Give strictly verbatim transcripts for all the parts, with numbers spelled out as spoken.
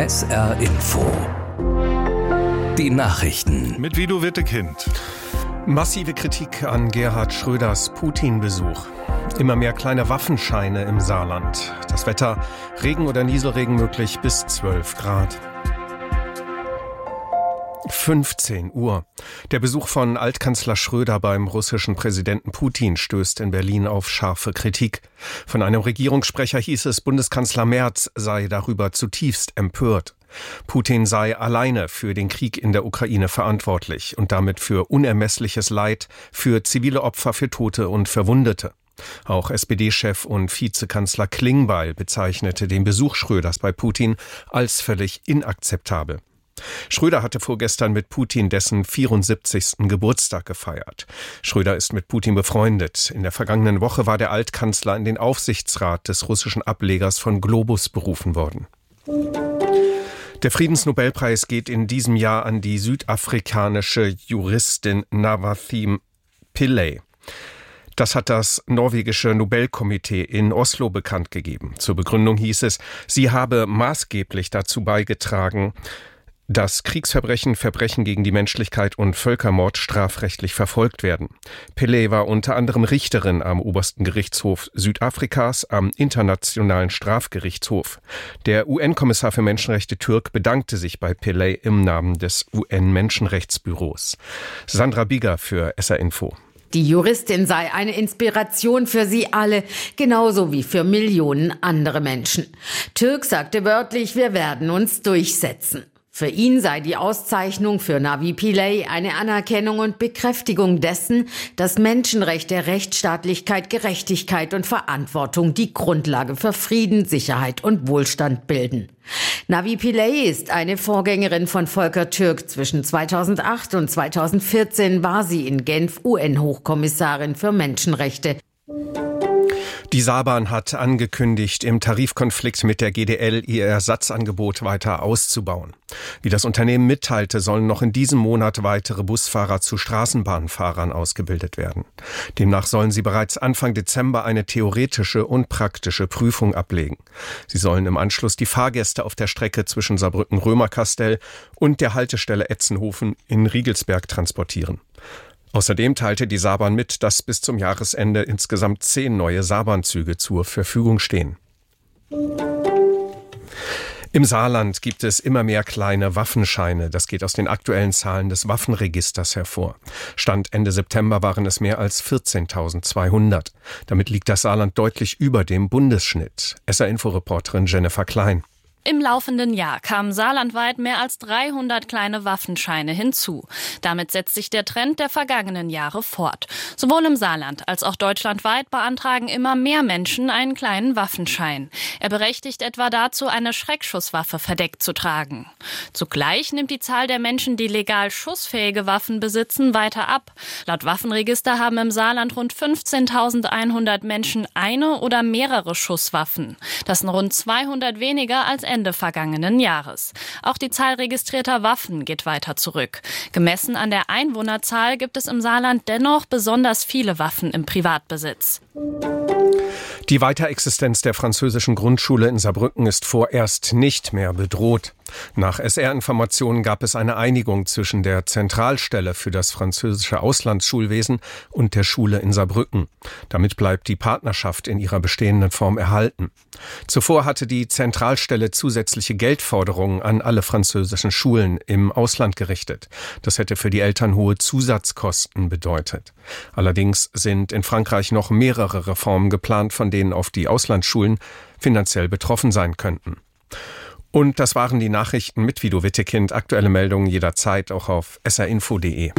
S R Info. Die Nachrichten. Mit Guido Wittekind. Massive Kritik an Gerhard Schröders Putin-Besuch. Immer mehr kleine Waffenscheine im Saarland. Das Wetter: Regen oder Nieselregen möglich bis zwölf Grad. fünfzehn Uhr. Der Besuch von Altkanzler Schröder beim russischen Präsidenten Putin stößt in Berlin auf scharfe Kritik. Von einem Regierungssprecher hieß es, Bundeskanzler Merz sei darüber zutiefst empört. Putin sei alleine für den Krieg in der Ukraine verantwortlich und damit für unermessliches Leid, für zivile Opfer, für Tote und Verwundete. Auch S P D-Chef und Vizekanzler Klingbeil bezeichnete den Besuch Schröders bei Putin als völlig inakzeptabel. Schröder hatte vorgestern mit Putin dessen vierundsiebzigsten Geburtstag gefeiert. Schröder ist mit Putin befreundet. In der vergangenen Woche war der Altkanzler in den Aufsichtsrat des russischen Ablegers von Globus berufen worden. Der Friedensnobelpreis geht in diesem Jahr an die südafrikanische Juristin Navathime Pillay. Das hat das norwegische Nobelkomitee in Oslo bekannt gegeben. Zur Begründung hieß es, sie habe maßgeblich dazu beigetragen, dass Kriegsverbrechen, Verbrechen gegen die Menschlichkeit und Völkermord strafrechtlich verfolgt werden. Pillay war unter anderem Richterin am obersten Gerichtshof Südafrikas, am Internationalen Strafgerichtshof. Der U N-Kommissar für Menschenrechte Türk bedankte sich bei Pillay im Namen des U N-Menschenrechtsbüros. Sandra Bieger für S R Info. Die Juristin sei eine Inspiration für sie alle, genauso wie für Millionen andere Menschen. Türk sagte wörtlich, wir werden uns durchsetzen. Für ihn sei die Auszeichnung für Navi Pillay eine Anerkennung und Bekräftigung dessen, dass Menschenrechte, Rechtsstaatlichkeit, Gerechtigkeit und Verantwortung die Grundlage für Frieden, Sicherheit und Wohlstand bilden. Navi Pillay ist eine Vorgängerin von Volker Türk. Zwischen zweitausendacht und zweitausendvierzehn war sie in Genf U N-Hochkommissarin für Menschenrechte. Die Saarbahn hat angekündigt, im Tarifkonflikt mit der G D L ihr Ersatzangebot weiter auszubauen. Wie das Unternehmen mitteilte, sollen noch in diesem Monat weitere Busfahrer zu Straßenbahnfahrern ausgebildet werden. Demnach sollen sie bereits Anfang Dezember eine theoretische und praktische Prüfung ablegen. Sie sollen im Anschluss die Fahrgäste auf der Strecke zwischen Saarbrücken-Römerkastell und der Haltestelle Etzenhofen in Riegelsberg transportieren. Außerdem teilte die Saarbahn mit, dass bis zum Jahresende insgesamt zehn neue Saarbahnzüge zur Verfügung stehen. Im Saarland gibt es immer mehr kleine Waffenscheine. Das geht aus den aktuellen Zahlen des Waffenregisters hervor. Stand Ende September waren es mehr als vierzehntausendzweihundert. Damit liegt das Saarland deutlich über dem Bundesschnitt. S R-Info-Reporterin Jennifer Klein. Im laufenden Jahr kamen saarlandweit mehr als dreihundert kleine Waffenscheine hinzu. Damit setzt sich der Trend der vergangenen Jahre fort. Sowohl im Saarland als auch deutschlandweit beantragen immer mehr Menschen einen kleinen Waffenschein. Er berechtigt etwa dazu, eine Schreckschusswaffe verdeckt zu tragen. Zugleich nimmt die Zahl der Menschen, die legal schussfähige Waffen besitzen, weiter ab. Laut Waffenregister haben im Saarland rund fünfzehntausendeinhundert Menschen eine oder mehrere Schusswaffen. Das sind rund zweihundert weniger als Ende vergangenen Jahres. Auch die Zahl registrierter Waffen geht weiter zurück. Gemessen an der Einwohnerzahl gibt es im Saarland dennoch besonders viele Waffen im Privatbesitz. Die Weiterexistenz der französischen Grundschule in Saarbrücken ist vorerst nicht mehr bedroht. Nach S R-Informationen gab es eine Einigung zwischen der Zentralstelle für das französische Auslandsschulwesen und der Schule in Saarbrücken. Damit bleibt die Partnerschaft in ihrer bestehenden Form erhalten. Zuvor hatte die Zentralstelle zusätzliche Geldforderungen an alle französischen Schulen im Ausland gerichtet. Das hätte für die Eltern hohe Zusatzkosten bedeutet. Allerdings sind in Frankreich noch mehrere Reformen geplant, von denen auf die Auslandsschulen finanziell betroffen sein könnten. Und das waren die Nachrichten mit Guido Wittekind. Aktuelle Meldungen jederzeit auch auf s r info punkt d e.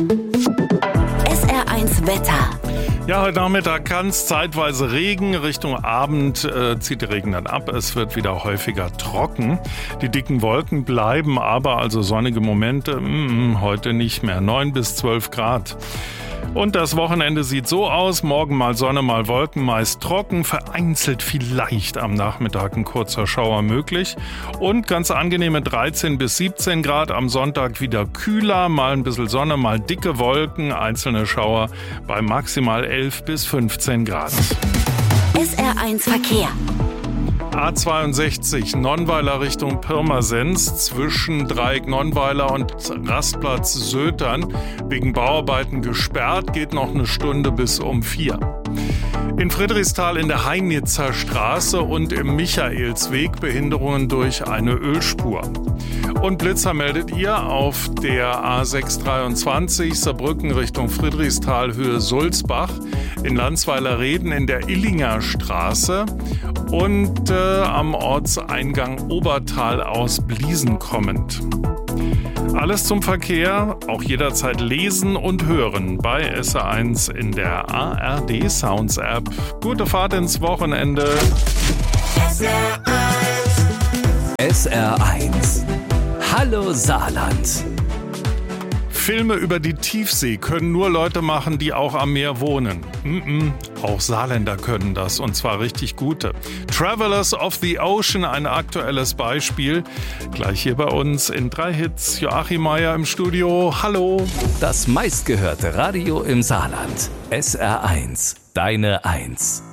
S R eins Wetter. Ja, heute Nachmittag kann es zeitweise Regen. Richtung Abend äh, zieht der Regen dann ab. Es wird wieder häufiger trocken. Die dicken Wolken bleiben aber, also sonnige Momente, mh, heute nicht mehr. neun bis zwölf Grad. Und das Wochenende sieht so aus, morgen mal Sonne, mal Wolken, meist trocken, vereinzelt vielleicht am Nachmittag ein kurzer Schauer möglich und ganz angenehme dreizehn bis siebzehn Grad, am Sonntag wieder kühler, mal ein bisschen Sonne, mal dicke Wolken, einzelne Schauer bei maximal elf bis fünfzehn Grad. S R eins Verkehr. A zweiundsechzig Nonnweiler Richtung Pirmasens zwischen Dreieck Nonnweiler und Rastplatz Sötern wegen Bauarbeiten gesperrt, geht noch eine Stunde bis um vier. In Friedrichsthal in der Heinitzer Straße und im Michaelsweg Behinderungen durch eine Ölspur. Und Blitzer meldet ihr auf der A sechshundertdreiundzwanzig Saarbrücken Richtung Friedrichsthal Höhe Sulzbach, in Landsweiler Reden in der Illinger Straße und äh, am Ortseingang Obertal aus Bliesen kommend. Alles zum Verkehr, auch jederzeit lesen und hören bei S R eins in der A R D Sounds App. Gute Fahrt ins Wochenende. S R eins. S R eins. Hallo Saarland. Filme über die Tiefsee können nur Leute machen, die auch am Meer wohnen. Mm-mm, auch Saarländer können das, und zwar richtig gute. Travelers of the Ocean, ein aktuelles Beispiel. Gleich hier bei uns in drei Hits. Joachim Meier im Studio. Hallo. Das meistgehörte Radio im Saarland. S R eins. Deine Eins.